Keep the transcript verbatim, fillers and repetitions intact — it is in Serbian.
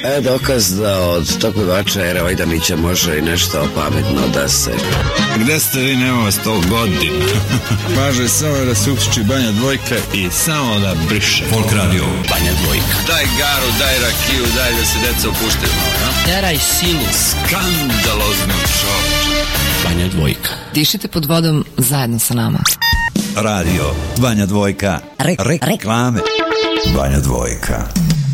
E, dokaz da od tog pevača Era Ojdanića može i nešto pametno da se... Gde ste vi, nema vas to godina? Važe samo da se uključi Banja Dvojka i samo da briše. Folk radio Banja Dvojka. Daj garu, daj rakiju, daj da se deca opuštaju malo, ja? Teraj silu. Skandalozno čovječ. Banja Dvojka. Dišite pod vodom zajedno sa nama. Radio Banja Dvojka. Re- reklame. Banja Dvojka.